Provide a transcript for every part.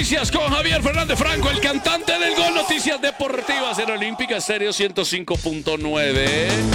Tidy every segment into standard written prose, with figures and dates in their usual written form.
Noticias con Javier Fernández Franco, el cantante del gol. Noticias deportivas en Olímpica Estéreo 105.9.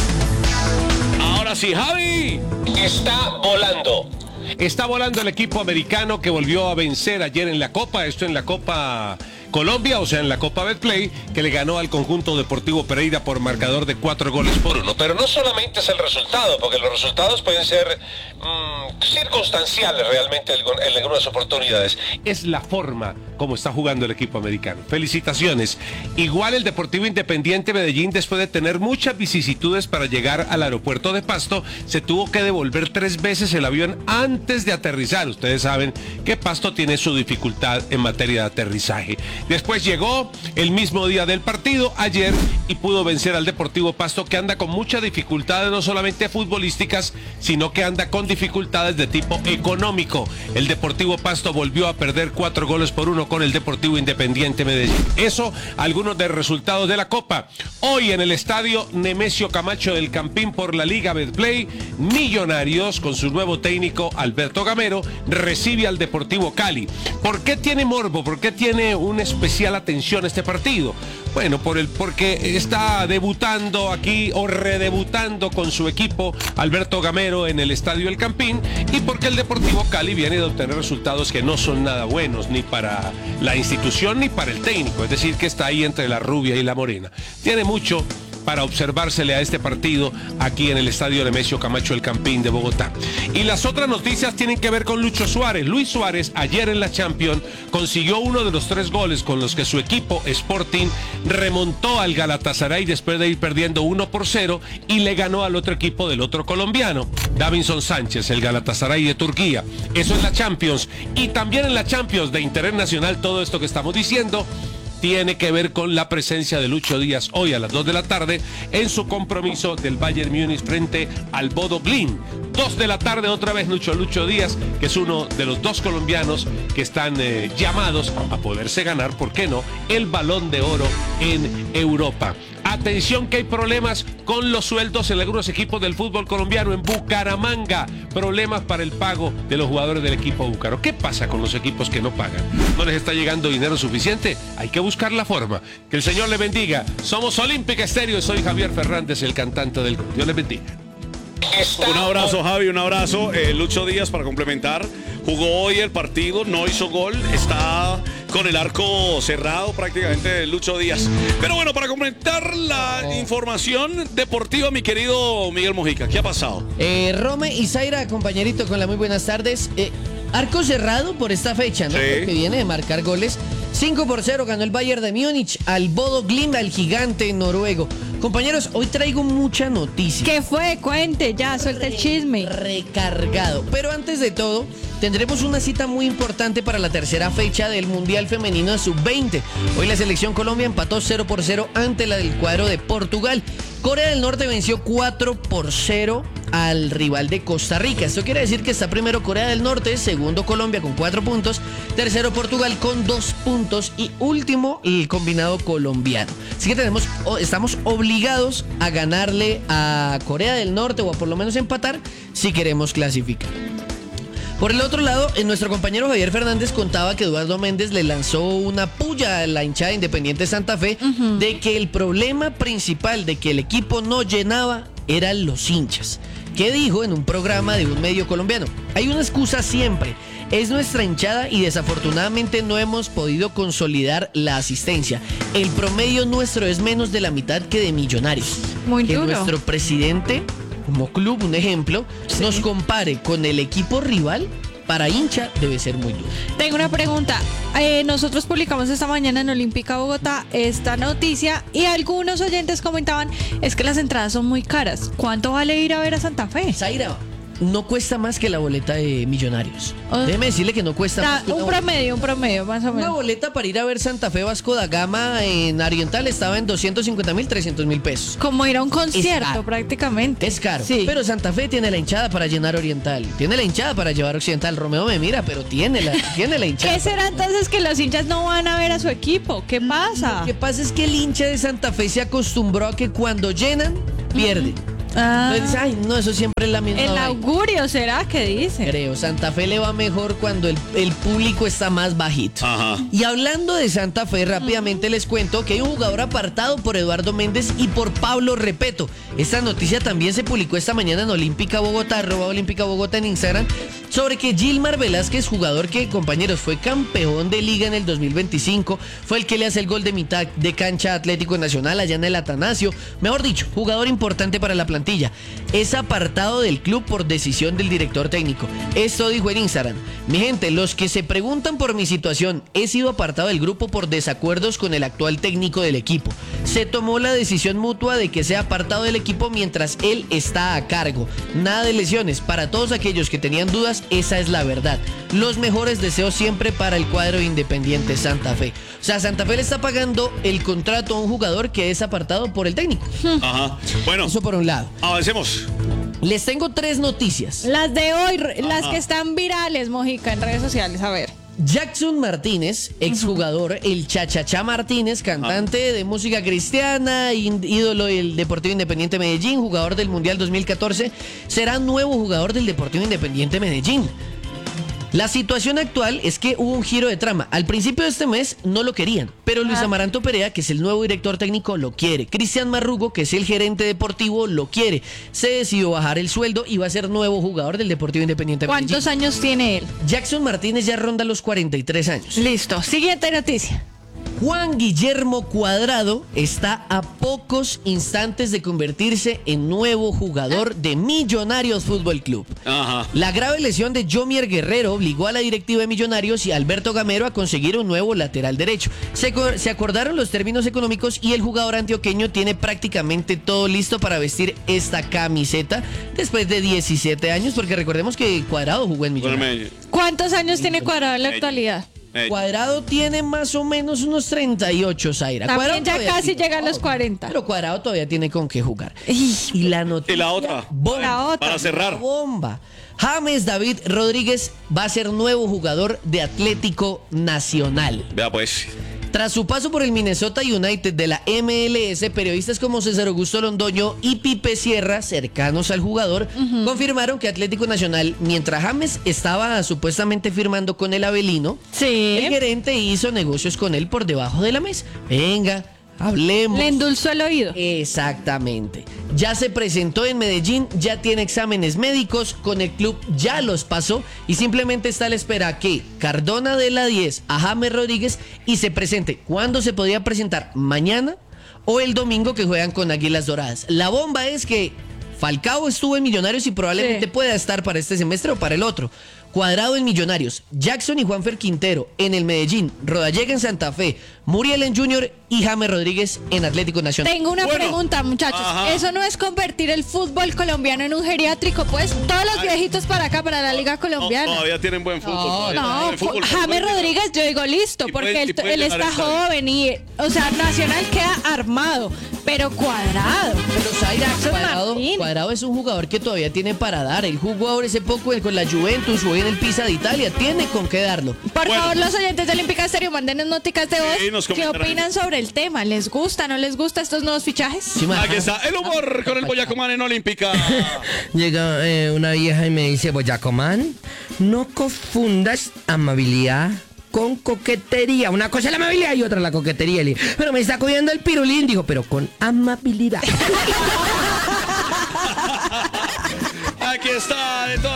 Ahora sí, Javi. Está volando. Está volando el equipo americano que volvió a vencer ayer en la Copa, esto en la Copa Colombia, o sea, en la Copa Betplay, que le ganó al conjunto Deportivo Pereira por marcador de 4-1. Pero no solamente es el resultado, porque los resultados pueden ser circunstanciales realmente en algunas oportunidades. Es la forma como está jugando el equipo americano. Felicitaciones. Igual el Deportivo Independiente Medellín, después de tener muchas vicisitudes para llegar al aeropuerto de Pasto, se tuvo que devolver 3 veces el avión antes de aterrizar. Ustedes saben que Pasto tiene su dificultad en materia de aterrizaje. Después llegó el mismo día del partido, ayer, y pudo vencer al Deportivo Pasto, que anda con muchas dificultades, no solamente futbolísticas, sino que anda con dificultades de tipo económico. El Deportivo Pasto volvió a perder 4-1 con el Deportivo Independiente Medellín. Eso, algunos de los resultados de la Copa. Hoy en el estadio Nemesio Camacho del Campín por la Liga Betplay, Millonarios, con su nuevo técnico Alberto Gamero, recibe al Deportivo Cali. ¿Por qué tiene morbo? ¿Por qué tiene una especial atención este partido? Bueno, porque está debutando aquí o redebutando con su equipo Alberto Gamero en el Estadio El Campín, y porque el Deportivo Cali viene de obtener resultados que no son nada buenos ni para la institución ni para el técnico, es decir, que está ahí entre la rubia y la morena. Tiene mucho para observársele a este partido aquí en el Estadio Nemesio Camacho El Campín de Bogotá. Y las otras noticias tienen que ver con Lucho Suárez. Luis Suárez ayer en la Champions consiguió uno de los 3 goles con los que su equipo Sporting remontó al Galatasaray después de ir perdiendo 1-0 y le ganó al otro equipo del otro colombiano, Davinson Sánchez, el Galatasaray de Turquía. Eso es la Champions. Y también en la Champions de interés nacional, todo esto que estamos diciendo tiene que ver con la presencia de Lucho Díaz hoy a las 2 de la tarde en su compromiso del Bayern Múnich frente al Bodo Glimt. 2 de la tarde otra vez Lucho Díaz, que es uno de los 2 colombianos que están llamados a poderse ganar, ¿por qué no?, el Balón de Oro en Europa. Atención que hay problemas con los sueldos en algunos equipos del fútbol colombiano. En Bucaramanga, problemas para el pago de los jugadores del equipo búcaro. ¿Qué pasa con los equipos que no pagan? ¿No les está llegando dinero suficiente? Hay que buscar la forma. Que el Señor les bendiga. Somos Olímpica Estéreo. Soy Javier Fernández, el cantante del gol. Dios les bendiga. Un abrazo, Javi, un abrazo. Lucho Díaz, para complementar, jugó hoy el partido, no hizo gol, está con el arco cerrado prácticamente Lucho Díaz. Pero bueno, para complementar la información deportiva, mi querido Miguel Mojica, ¿qué ha pasado? Rome y Zaira, compañerito, con la muy buenas tardes. Arco cerrado por esta fecha, ¿no? Sí. Porque viene de marcar goles. 5-0 ganó el Bayern de Múnich al Bodo Glimt, al gigante noruego. Compañeros, hoy traigo mucha noticia. ¿Qué fue? Cuente, ya, suelta el chisme. Recargado. Pero antes de todo, tendremos una cita muy importante para la tercera fecha del Mundial Femenino de Sub-20. Hoy la selección Colombia empató 0-0 ante la del cuadro de Portugal. Corea del Norte venció 4-0 al rival de Costa Rica. Esto quiere decir que está primero Corea del Norte, segundo Colombia con 4 puntos, tercero Portugal con 2 puntos y último el combinado colombiano. Así que estamos obligados a ganarle a Corea del Norte o a por lo menos empatar si queremos clasificar. Por el otro lado, nuestro compañero Javier Fernández contaba que Eduardo Méndez le lanzó una puya a la hinchada Independiente Santa Fe de que el problema principal de que el equipo no llenaba eran los hinchas. ¿Qué dijo en un programa de un medio colombiano? Hay una excusa siempre. Es nuestra hinchada y desafortunadamente no hemos podido consolidar la asistencia. El promedio nuestro es menos de la mitad que de Millonarios. Muy que duro. Nuestro presidente, como club, un ejemplo, Sí. nos compare con el equipo rival, para hincha debe ser muy duro. Tengo una pregunta. Nosotros publicamos esta mañana en Olímpica Bogotá esta noticia y algunos oyentes comentaban, es que las entradas son muy caras. ¿Cuánto vale ir a ver a Santa Fe? Zaira, no cuesta más que la boleta de Millonarios. Oh. Déjeme decirle que no cuesta más que Un promedio más o Una menos. boleta para ir a ver Santa Fe Vasco da Gama en Oriental estaba en 250.000, 300.000 pesos. Como ir a un concierto caro. prácticamente. Es caro, Sí. pero Santa Fe tiene la hinchada para llenar Oriental, tiene la hinchada para llevar Occidental. Romeo me mira, pero tiene la hinchada. ¿Qué será entonces que los hinchas no van a ver a su equipo? ¿Qué pasa? Lo que pasa es que el hincha de Santa Fe se acostumbró a que cuando llenan, pierde. Entonces dice, ay, no, eso siempre es la misma El vaina. augurio, ¿será que dice? Creo, Santa Fe le va mejor cuando el público está más bajito. Ajá. Y hablando de Santa Fe, rápidamente les cuento que hay un jugador apartado por Eduardo Méndez y por Pablo Repeto. Esta noticia también se publicó esta mañana en Olímpica Bogotá, @Olímpica Bogotá en Instagram, sobre que Gilmar Velázquez, jugador que, compañeros, fue campeón de liga en el 2025, fue el que le hace el gol de mitad de cancha a Atlético Nacional allá en el Atanasio. Mejor dicho, jugador importante para la plantilla. Es apartado del club por decisión del director técnico. Esto dijo en Instagram: mi gente, los que se preguntan por mi situación, he sido apartado del grupo por desacuerdos con el actual técnico del equipo. Se tomó la decisión mutua de que sea apartado del equipo mientras él está a cargo. Nada de lesiones. Para todos aquellos que tenían dudas, esa es la verdad. Los mejores deseos siempre para el cuadro de Independiente Santa Fe. O sea, Santa Fe le está pagando el contrato a un jugador que es apartado por el técnico. Ajá. Bueno, Eso por un lado. avancemos. Les tengo 3 noticias. Las de hoy, las que están virales, Mojica, en redes sociales. A ver. Jackson Martínez, exjugador, el Chachachá Martínez, cantante de música cristiana, ídolo del Deportivo Independiente Medellín, jugador del Mundial 2014, será nuevo jugador del Deportivo Independiente Medellín. La situación actual es que hubo un giro de trama. Al principio de este mes no lo querían, pero Luis Amaranto Perea, que es el nuevo director técnico, lo quiere. Cristian Marrugo, que es el gerente deportivo, lo quiere. Se decidió bajar el sueldo y va a ser nuevo jugador del Deportivo Independiente Medellín. ¿Cuántos años tiene él? Jackson Martínez ya ronda los 43 años. Listo. Siguiente noticia. Juan Guillermo Cuadrado está a pocos instantes de convertirse en nuevo jugador de Millonarios Fútbol Club. Ajá. La grave lesión de Jomier Guerrero obligó a la directiva de Millonarios y a Alberto Gamero a conseguir un nuevo lateral derecho. Se acordaron los términos económicos y el jugador antioqueño tiene prácticamente todo listo para vestir esta camiseta después de 17 años, porque recordemos que Cuadrado jugó en Millonarios. ¿Cuántos años tiene Cuadrado en la actualidad? Cuadrado tiene más o menos unos 38, Zaira. También ya todavía casi tiene- llega a los 40. Pero Cuadrado todavía tiene con qué jugar. Ey. Y la noticia Y la otra. bomba. La otra. Para cerrar. Bomba. James David Rodríguez va a ser nuevo jugador de Atlético Nacional. Vea pues. Tras su paso por el Minnesota United de la MLS, periodistas como César Augusto Londoño y Pipe Sierra, cercanos al jugador, confirmaron que Atlético Nacional, mientras James estaba supuestamente firmando con el Avelino, Sí. el gerente hizo negocios con él por debajo de la mesa. Venga, hablemos. Le endulzó el oído. Exactamente. Ya se presentó en Medellín, ya tiene exámenes médicos, con el club ya los pasó y simplemente está a la espera que Cardona dé la 10 a James Rodríguez y se presente. ¿Cuándo se podría presentar? ¿Mañana o el domingo que juegan con Águilas Doradas? La bomba es que Falcao estuvo en Millonarios y probablemente Sí. pueda estar para este semestre o para el otro. Cuadrado en Millonarios, Jackson y Juanfer Quintero en el Medellín, Rodallega en Santa Fe, Muriel en Junior y James Rodríguez en Atlético Nacional. Tengo una Bueno. pregunta, muchachos. Ajá. ¿Eso no es convertir el fútbol colombiano en un geriátrico? Pues todos los viejitos para acá, para la Liga No, colombiana. todavía tienen buen fútbol. todavía No, tienen fútbol. James Rodríguez, yo digo listo, Y porque puede- y puede él llegar está al estadio. joven y, o sea, Nacional queda armado, pero Cuadrado. Pero Zaira, Jackson Martín. Cuadrado es un jugador que todavía tiene para dar. Él jugó ahora hace poco con la Juventus, jugó en el Pisa de Italia. Tiene con qué darlo. Por Bueno. favor, los oyentes de Olímpica Estéreo, mándenos noticas de voz. Sí, nos ¿Qué comentarán. opinan sobre el tema? ¿Les gusta, no les gusta estos nuevos fichajes? Sí, ma. Aquí está el humor con el Boyacomán en Olímpica. Llega una vieja y me dice, Boyacomán, no confundas amabilidad con coquetería. Una cosa es la amabilidad y otra la coquetería. Le dije, pero me está cogiendo el pirulín. Dijo, pero con amabilidad. Aquí está de todas